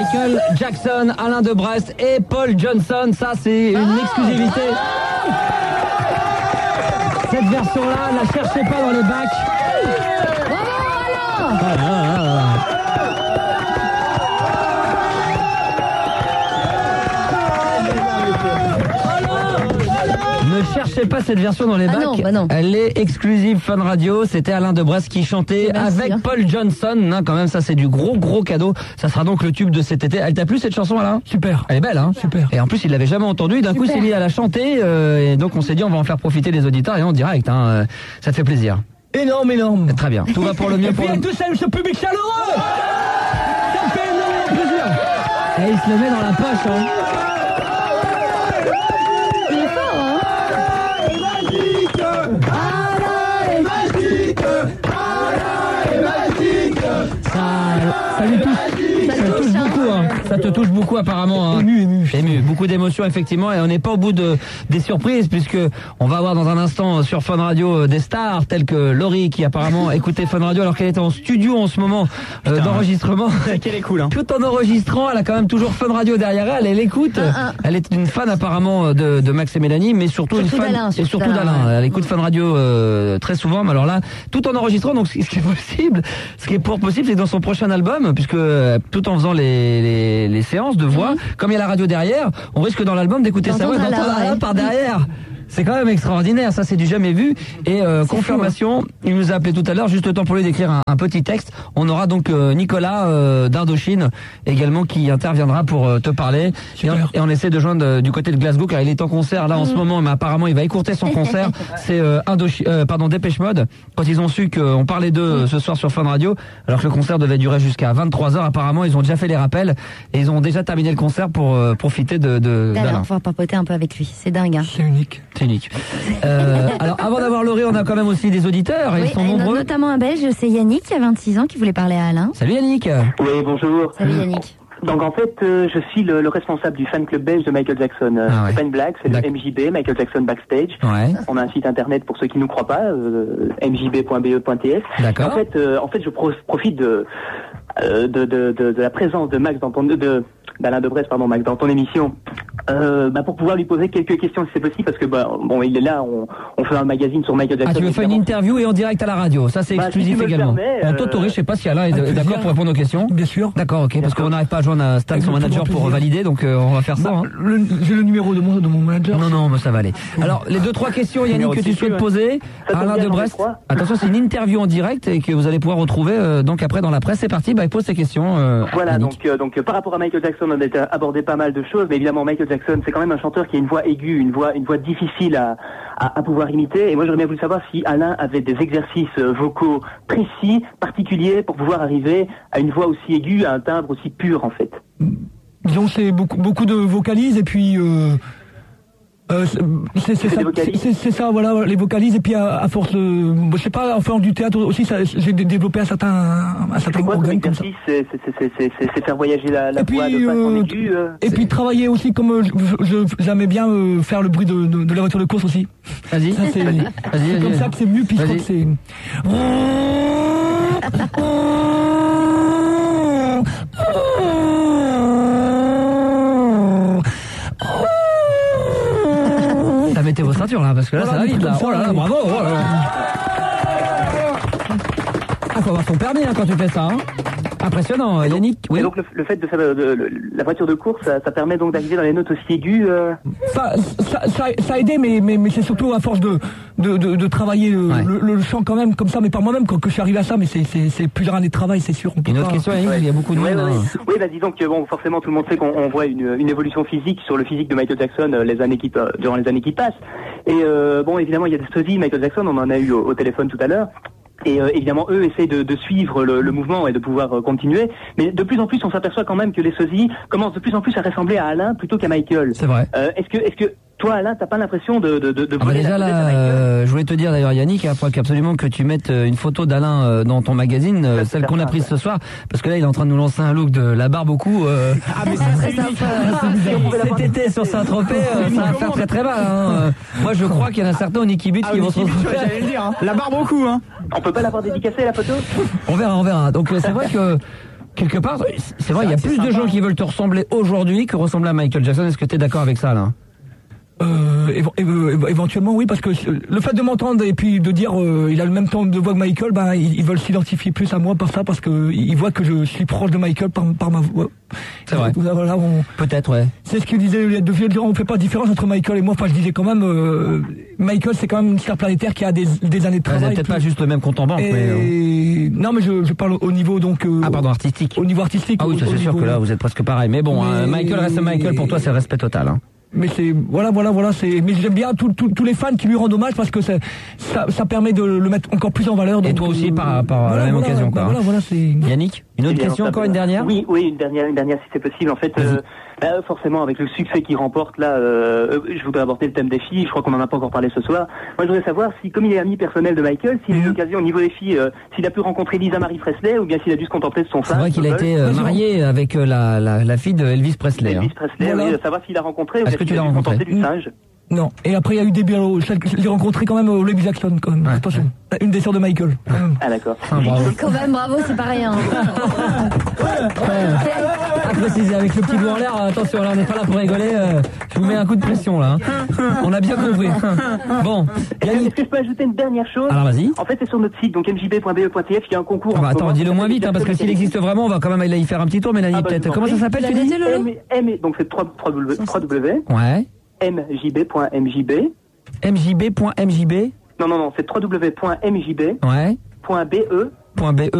Michael Jackson, Alain de Brest et Paul Johnson. Ça, c'est une exclusivité. Cette version-là, ne la cherchez pas dans les bacs. Ne cherchez pas cette version dans les bacs. Non. Elle est exclusive Fun Radio. C'était Alain de Brest qui chantait avec Paul Johnson. Non, quand même, ça c'est du gros cadeau. Ça sera donc le tube de cet été. Elle t'a plu cette chanson, Alain? Super. Elle est belle, hein? Super. Et en plus, il l'avait jamais entendue. D'un coup, il s'est mis à la chanter. Et donc, on s'est dit, on va en faire profiter les auditeurs et en direct. Hein. Ça te fait plaisir. Énorme. Très bien. Tout va pour le mieux. Pour tout ça, ce public chaleureux. Ça me fait énormément plaisir. Et il se le met dans la poche, hein. Ça te touche beaucoup apparemment. Hein. Ému. Beaucoup d'émotions effectivement, et on n'est pas au bout des surprises, puisque on va avoir dans un instant sur Fun Radio des stars telles que Laurie, qui apparemment écoutait Fun Radio alors qu'elle était en studio en ce moment d'enregistrement. C'est qu'elle est cool, hein. Tout en enregistrant, elle a quand même toujours Fun Radio derrière elle. Elle écoute. Elle est une fan apparemment de Max et Mélanie, mais surtout une fan et surtout d'Alain. Elle écoute Fun Radio très souvent, mais alors là, tout en enregistrant. Donc ce qui est possible, ce qui est possible, c'est que dans son prochain album, puisque tout en faisant les séances de voix, comme il y a la radio derrière, on risque dans l'album d'écouter sa voix, d'entendre Alain par derrière. C'est quand même extraordinaire, ça c'est du jamais vu. Et confirmation, il nous a appelé tout à l'heure, juste le temps pour lui d'écrire un petit texte. On aura donc Nicolas d'Indochine également qui interviendra pour te parler. Et on essaie de joindre du côté de Glasgow, car il est en concert là en ce moment, mais apparemment il va écourter son concert. C'est Dépêche Mode. Quand ils ont su qu'on parlait d'eux ce soir sur Fun Radio, alors que le concert devait durer jusqu'à 23h, apparemment ils ont déjà fait les rappels et ils ont déjà terminé le concert pour profiter d'Alain. On va papoter un peu avec lui, c'est dingue. Hein. C'est unique. Alors avant d'avoir Laurie, on a quand même aussi des auditeurs, et ils sont nombreux. Notamment un Belge, c'est Yannick qui a 26 ans qui voulait parler à Alain. Salut Yannick. Oui, bonjour. Salut Yannick. Donc en fait, je suis le responsable du fan club belge de Michael Jackson. C'est pas une blague, c'est le MJB, Michael Jackson Backstage. Ouais. On a un site internet pour ceux qui nous croient pas, mjb.be.ts. D'accord. En fait, je profite de la présence de Max d'Alain de Brest, Max, dans ton émission, pour pouvoir lui poser quelques questions si c'est possible, parce que il est là, on fait un magazine sur Michael Jackson. Tu veux faire une interview et en direct à la radio, ça c'est exclusif si également. Permets, Totoré, je sais pas si Alain est d'accord pour répondre aux questions. Bien sûr. D'accord, ok, parce qu'on n'arrive pas à joindre à Stan, son manager, pour valider, donc on va faire ça. Hein. J'ai le numéro de mon manager. Non, mais ça va aller. Alors, les 2-3 questions, Yannick, que tu souhaites poser à Alain de Brest. Attention, c'est une interview en direct et que vous allez pouvoir retrouver donc après dans la presse. C'est parti, pose tes questions. Voilà, Yannick. donc par rapport à Michael Jackson, on a abordé pas mal de choses, mais évidemment Michael Jackson, c'est quand même un chanteur qui a une voix aiguë, une voix difficile à pouvoir imiter. Et moi, j'aurais bien voulu savoir si Alain avait des exercices vocaux précis, particuliers, pour pouvoir arriver à une voix aussi aiguë, à un timbre aussi pur, en fait. Disons, c'est beaucoup de vocalises, et puis c'est ça, voilà, les vocalises, et puis à force de, je sais pas, en faisant du théâtre aussi, j'ai développé un certain organe comme ça. C'est faire voyager la voix de façon aiguë. Et puis travailler aussi, comme j'aimais bien faire le bruit de la voiture de course aussi. Vas-y. Ça, c'est comme ça que c'est mieux, puis je crois que c'est... Mettez vos ceintures là, parce que là ça va vite là. Oh là là, bravo. Faut avoir ton permis hein, quand tu fais ça. Hein. Impressionnant, Yannick. Oui. Et donc le fait de faire la voiture de course, ça permet donc d'arriver dans les notes aussi aiguës. Ça a aidé, mais c'est surtout à force de travailler le chant quand même comme ça, mais pas moi-même quand je suis arrivé à ça, mais c'est plusieurs années de travail, c'est sûr. Une autre question, Yannick, il y a beaucoup de monde. Oui, disons que forcément tout le monde sait qu'on voit une évolution physique sur le physique de Michael Jackson durant les années qui passent. Et évidemment il y a des sosies, Michael Jackson, on en a eu au téléphone tout à l'heure. Et évidemment, eux essayent de suivre le mouvement et de pouvoir continuer. Mais de plus en plus, on s'aperçoit quand même que les sosies commencent de plus en plus à ressembler à Alain plutôt qu'à Michael. C'est vrai. Est-ce que toi, Alain, t'as pas l'impression de voler déjà là, je voulais te dire d'ailleurs, Yannick, il faut absolument que tu mettes une photo d'Alain dans ton magazine, celle qu'on a prise ce soir, parce que là, il est en train de nous lancer un look de la barbe au cou. Mais ça serait cet été sur Saint-Tropez, ça va faire très très mal. Hein. Moi, je crois qu'il y en a certains au Nicky Beach qui vont se retrouver. J'allais le dire, hein. La barbe au cou, hein. On peut pas l'avoir dédicacée la photo? On verra. Donc c'est vrai que quelque part, c'est vrai, il y a plus de gens qui veulent te ressembler aujourd'hui que ressembler à Michael Jackson. Est-ce que tu es d'accord avec ça, là? Éventuellement oui, parce que le fait de m'entendre et puis de dire il a le même temps de voix que Michael, ben ils veulent s'identifier plus à moi par ça, parce que ils voient que je suis proche de Michael par ma voix. C'est vrai. Voilà, peut-être, ouais. C'est ce qu'il disait, on fait pas de différence entre Michael et moi. Enfin, je disais quand même, Michael c'est quand même une star planétaire qui a des années de travail. C'est peut-être pas juste le même compte en banque. Non, mais je parle au niveau donc. Artistique. Au niveau artistique. Ah oui, c'est sûr que là vous êtes presque pareil. Mais bon, Michael reste Michael. Pour toi, c'est le respect total. Hein. Mais c'est voilà, mais j'aime bien tous les fans qui lui rendent hommage, parce que ça permet de le mettre encore plus en valeur. Donc, et toi aussi par la même occasion, quoi. Voilà, c'est. Yannick, une autre question, encore une dernière. Oui, une dernière si c'est possible. En fait, forcément avec le succès qu'il remporte là, je voudrais aborder le thème des filles. Je crois qu'on en a pas encore parlé ce soir. Moi, je voudrais savoir si, comme il est ami personnel de Michael, s'il a eu l'occasion au niveau des filles, s'il a pu rencontrer Lisa Marie Presley, ou bien s'il a dû se contenter de son frère. C'est vrai qu'il a été marié avec la fille de Elvis Presley. Elvis Presley, oui, savoir s'il a rencontré. Est-ce que tu l'as rencontré? Du singe. Non. Et après, il y a eu des biens. Je l'ai rencontré quand même au Lady Jackson, quand même. Ouais. Attention. Une des sœurs de Michael. Ah, d'accord. Bravo. Quand même, bravo, c'est pas rien. À préciser, avec le petit doigt en l'air, attention, là, on n'est pas là pour rigoler. Je vous mets un coup de pression, là. On a bien compris. Bon. Est-ce que je peux ajouter une dernière chose? Alors, vas-y. En fait, c'est sur notre site, donc mjb.be.tf, il y a un concours. Attends, dis-le moins vite, parce que s'il existe vraiment, on va quand même aller y faire un petit tour, Mélanie, peut-être. Comment ça s'appelle, tu dis? Donc, c'est 3W. Ouais. mjb.mjb. mjb.mjb. Non, c'est www.mjb. Ouais. .be.